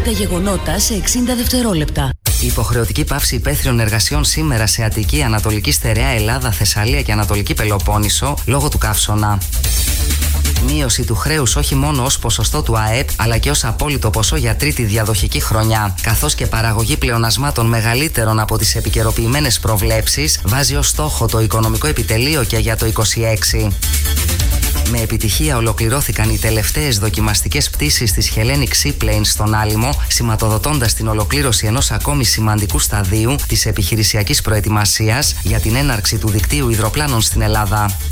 τα γεγονότα σε 60 δευτερόλεπτα. Η υποχρεωτική πάυση υπαίθριων εργασιών σήμερα σε Αττική, Ανατολική Στερεά Ελλάδα, Θεσσαλία και Ανατολική Πελοπόννησο λόγω του καύσωνα. Μείωση του χρέους όχι μόνο ως ποσοστό του ΑΕΠ, αλλά και ως απόλυτο ποσό για τρίτη διαδοχική χρονιά, καθώς και παραγωγή πλεονασμάτων μεγαλύτερων από τις επικαιροποιημένες προβλέψεις, βάζει ως στόχο το Οικονομικό Επιτελείο και για το 2026. Με επιτυχία ολοκληρώθηκαν οι τελευταίες δοκιμαστικές πτήσεις της Hellenic Seaplanes στον Άλυμο, σηματοδοτώντας την ολοκλήρωση ενός ακόμη σημαντικού σταδίου της επιχειρησιακής προετοιμασίας για την έναρξη του δικτύου υδροπλάνων στην Ελλάδα.